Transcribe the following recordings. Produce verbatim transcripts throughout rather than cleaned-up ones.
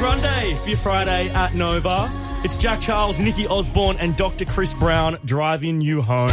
Grande for your Friday at Nova. It's Jack Charles, Nikki Osborne and Doctor Chris Brown driving you home.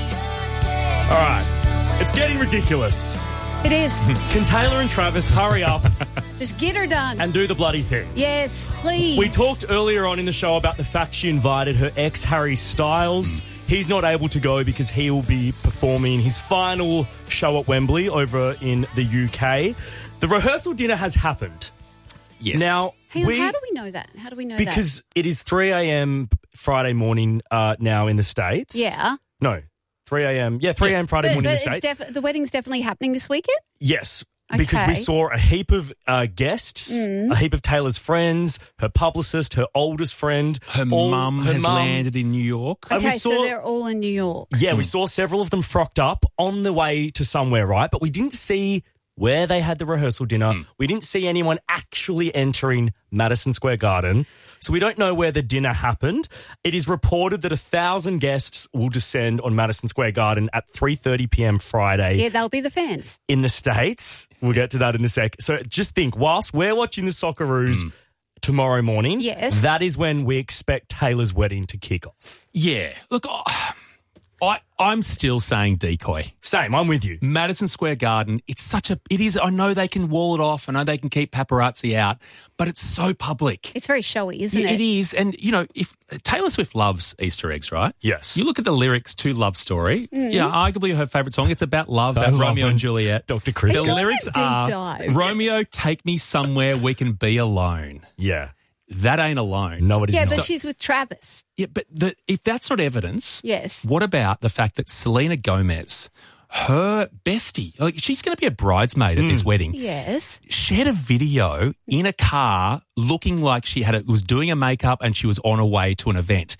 All right, it's getting ridiculous. It is. Can Taylor and Travis hurry up Just get her done. and do the bloody thing? Yes, please. We talked earlier on in the show about the fact she invited her ex, Harry Styles. He's not able to go because he will be performing his final show at Wembley over in the U K. The rehearsal dinner has happened. Yes. Now, Hang on, we, how do we know that? How do we know because it is three a.m. Friday morning uh, now in the States. that? Yeah. No, three a.m. Yeah, three a.m. Friday But, morning in but the it's States. def- the wedding's definitely happening this weekend? Yes, because we Okay. saw a heap of uh, guests, Mm. a heap of Taylor's friends, her publicist, her oldest friend. Her all- mum her has mum. landed in New York. And we Okay, so saw- they're all in New York. Yeah, we saw several of them frocked up on the way to somewhere, right? But we didn't see where they had the rehearsal dinner. Mm. We didn't see anyone actually entering Madison Square Garden. So we don't know where the dinner happened. It is reported that a thousand guests will descend on Madison Square Garden at three thirty p.m. Friday Yeah, they'll be the fans. in the States. We'll get to that in a sec. So just think, whilst we're watching the Socceroos tomorrow morning, Yes. that is when we expect Taylor's wedding to kick off. Yeah. Look, I, I, I'm still saying decoy. Same, I'm with you. Madison Square Garden, it's such a, it is, I know they can wall it off. I know they can keep paparazzi out, but it's so public. It's very showy, isn't Yeah, it? it is. And, you know, if Taylor Swift loves Easter eggs, right? Yes. You look at the lyrics to Love Story. Mm. Yeah, arguably her favourite song. It's about love, I about love Romeo it. and Juliet. Doctor Chris. The It was a lyrics deep are, dive. Romeo, take me somewhere we can be alone. Yeah. That ain't alone. No, it is Yeah, not. but she's with Travis. Yeah, but the, if that's not evidence, Yes. what about the fact that Selena Gomez, her bestie, like she's going to be a bridesmaid at this wedding, Yes. shared a video in a car looking like she had a, was doing a makeup and she was on her way to an event.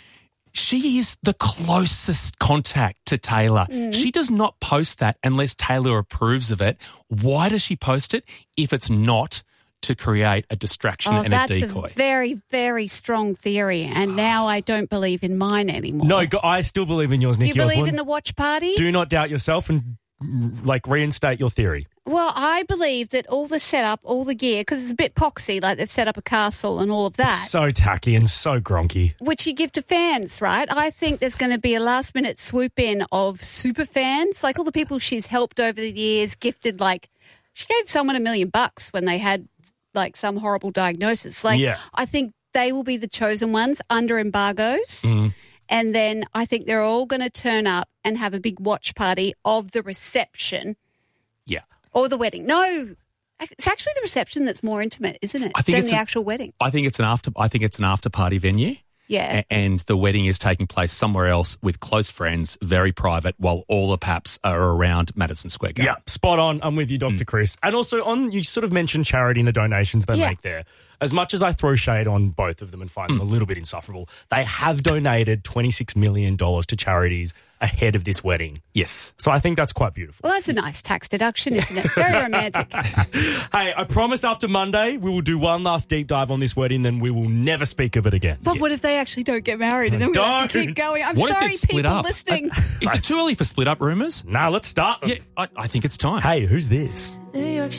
She is the closest contact to Taylor. She does not post that unless Taylor approves of it. Why does she post it if it's not to create a distraction Oh, and that's a a decoy? very, very strong theory. And now I don't believe in mine anymore. No, go- I still believe in yours, Nikki You believe Osborne. in the watch party? Do not doubt yourself and, mm, like, reinstate your theory. Well, I believe that all the setup, all the gear, because it's a bit poxy, like they've set up a castle and all of that, So tacky and so gronky. which you give to fans, right? I think there's going to be a last minute swoop in of super fans, like all the people she's helped over the years, gifted, like she gave someone a million bucks when they had like some horrible diagnosis. Like, Yeah. I think they will be the chosen ones under embargoes. And then I think they're all going to turn up and have a big watch party of the reception Yeah. or the wedding. No, it's actually the reception that's more intimate, isn't it? I think than it's the a- actual wedding. I think it's an after. I think it's an after party venue. Yeah. A- and the wedding is taking place somewhere else with close friends, very private, while all the paps are around Madison Square Garden. Yeah, spot on. I'm with you, Doctor Chris. And also, on you sort of mentioned charity and the donations they Yeah. make there. As much as I throw shade on both of them and find them a little bit insufferable, they have donated twenty-six million dollars to charities ahead of this wedding. Yes. So I think that's quite beautiful. Well, that's a nice tax deduction, isn't it? Very romantic. Hey, I promise after Monday we will do one last deep dive on this wedding, then we will never speak of it again. But what if they actually don't get married and then we have to Don't. keep going? I'm What if sorry, they split people up? listening. Is it too early for split up rumours? Now let's start them. Yeah, I, I think it's time. Hey, who's this? New York